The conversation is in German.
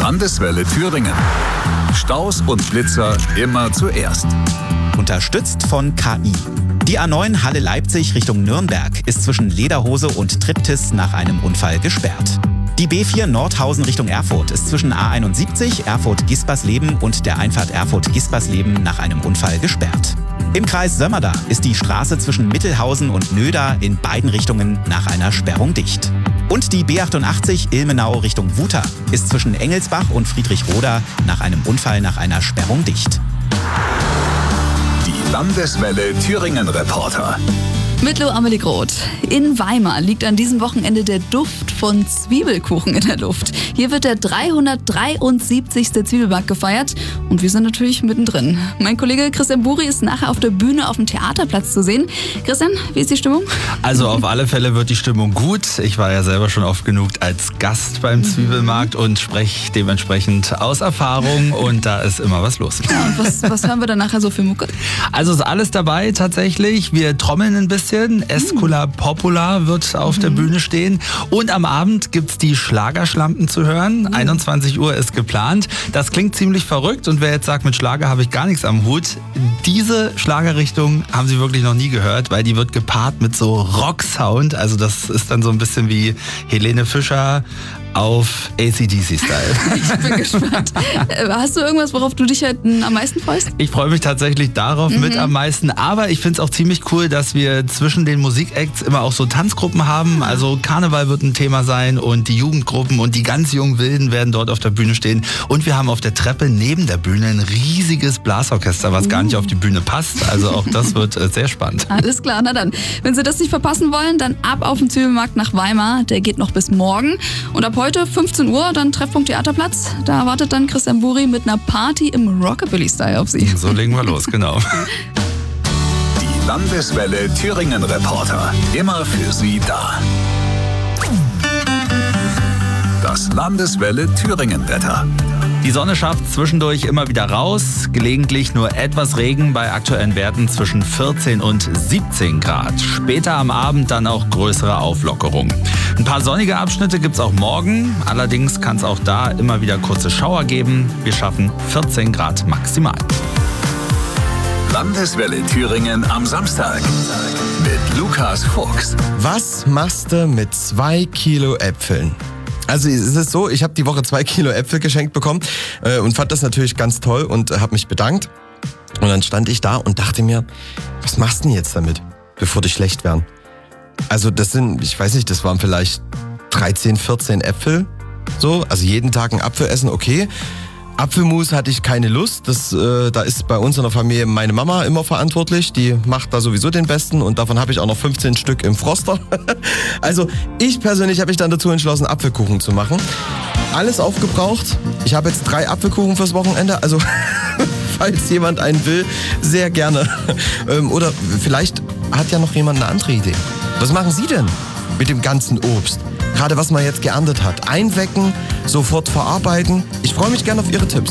Landeswelle Thüringen. Staus und Blitzer immer zuerst. Unterstützt von KI. Die A9 Halle-Leipzig Richtung Nürnberg ist zwischen Lederhose und Triptis nach einem Unfall gesperrt. Die B4 Nordhausen Richtung Erfurt ist zwischen A71 Erfurt-Gispersleben und der Einfahrt Erfurt-Gispersleben nach einem Unfall gesperrt. Im Kreis Sömmerda ist die Straße zwischen Mittelhausen und Nöda in beiden Richtungen nach einer Sperrung dicht. Und die B88 Ilmenau Richtung Wuta ist zwischen Engelsbach und Friedrichroda nach einem Unfall nach einer Sperrung dicht. Die Landeswelle Thüringen Reporter. Mit Lo Amelie Groth. In Weimar liegt an diesem Wochenende der Duft von Zwiebelkuchen in der Luft. Hier wird der 373. Zwiebelmarkt gefeiert und wir sind natürlich mittendrin. Mein Kollege Christian Buri ist nachher auf der Bühne auf dem Theaterplatz zu sehen. Christian, wie ist die Stimmung? Also auf alle Fälle wird die Stimmung gut. Ich war ja selber schon oft genug als Gast beim Zwiebelmarkt und spreche dementsprechend aus Erfahrung und da ist immer was los. Ja, und was hören wir dann nachher so für Mucke? Also ist alles dabei tatsächlich. Wir trommeln ein bisschen. Escola Popular wird auf der Bühne stehen. Und am Abend gibt es die Schlagerschlampen zu hören. 21 Uhr ist geplant. Das klingt ziemlich verrückt. Und wer jetzt sagt, mit Schlager habe ich gar nichts am Hut, diese Schlagerrichtung haben Sie wirklich noch nie gehört, weil die wird gepaart mit so Rock-Sound. Also das ist dann so ein bisschen wie Helene Fischer auf AC/DC-Style. Ich bin gespannt. Hast du irgendwas, worauf du dich halt am meisten freust? Ich freue mich tatsächlich darauf mit am meisten. Aber ich finde es auch ziemlich cool, dass wir zwischen den Musikacts immer auch so Tanzgruppen haben. Also Karneval wird ein Thema sein und die Jugendgruppen und die ganz jungen Wilden werden dort auf der Bühne stehen. Und wir haben auf der Treppe neben der Bühne ein riesiges Blasorchester, was gar nicht auf die Bühne passt. Also auch das wird sehr spannend. Alles klar, na dann. Wenn Sie das nicht verpassen wollen, dann ab auf den Zwiebelmarkt nach Weimar. Der geht noch bis morgen. Und ab heute 15 Uhr, dann Treffpunkt Theaterplatz. Da wartet dann Christian Buri mit einer Party im Rockabilly-Style auf Sie. So legen wir los, genau. Die Landeswelle Thüringen Reporter. Immer für Sie da. Das Landeswelle Thüringen Wetter. Die Sonne schafft zwischendurch immer wieder raus, gelegentlich nur etwas Regen bei aktuellen Werten zwischen 14 und 17 Grad. Später am Abend dann auch größere Auflockerung. Ein paar sonnige Abschnitte gibt's auch morgen, allerdings kann es auch da immer wieder kurze Schauer geben. Wir schaffen 14 Grad maximal. Landeswelle Thüringen am Samstag mit Lukas Fuchs. Was machst du mit 2 Kilo Äpfeln? Also es ist so, ich habe die Woche 2 Kilo Äpfel geschenkt bekommen und fand das natürlich ganz toll und habe mich bedankt. Und dann stand ich da und dachte mir, was machst du denn jetzt damit, bevor die schlecht werden? Also das sind, ich weiß nicht, das waren vielleicht 13, 14 Äpfel. So, also jeden Tag einen Apfel essen, okay. Apfelmus hatte ich keine Lust. Da ist bei uns in der Familie meine Mama immer verantwortlich. Die macht da sowieso den besten und davon habe ich auch noch 15 Stück im Froster. Also ich persönlich habe mich dann dazu entschlossen, Apfelkuchen zu machen. Alles aufgebraucht. Ich habe jetzt 3 Apfelkuchen fürs Wochenende. Also falls jemand einen will, sehr gerne. Oder vielleicht hat ja noch jemand eine andere Idee. Was machen Sie denn mit dem ganzen Obst? Gerade was man jetzt geerntet hat. Einwecken, sofort verarbeiten. Ich freue mich gerne auf Ihre Tipps.